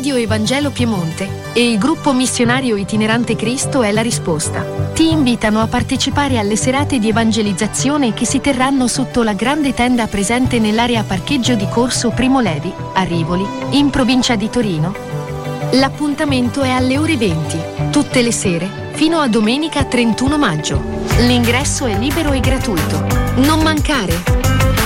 Radio Evangelo Piemonte e il gruppo missionario itinerante Cristo è la risposta. Ti invitano a partecipare alle serate di evangelizzazione che si terranno sotto la grande tenda presente nell'area parcheggio di Corso Primo Levi, a Rivoli, in provincia di Torino. L'appuntamento è alle ore 20, tutte le sere, fino a domenica 31 maggio. L'ingresso è libero e gratuito. Non mancare!